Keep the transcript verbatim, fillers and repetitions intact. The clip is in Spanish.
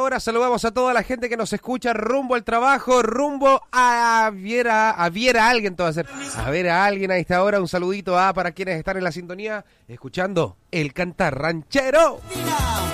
hora saludamos a toda la gente que nos escucha rumbo al trabajo, rumbo a ver a, a, ver a alguien, todo va a ser, a ver a alguien a esta hora. Un saludito a para quienes están en la sintonía, escuchando el Cantar Ranchero.